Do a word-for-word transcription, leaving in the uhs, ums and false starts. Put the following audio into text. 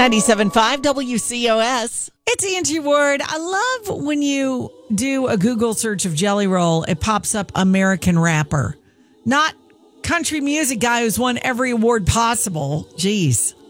ninety-seven point five W C O S. It's Angie Ward. I love when you do a Google search of Jelly Roll, it pops up American rapper, not country music guy who's won every award possible. Jeez.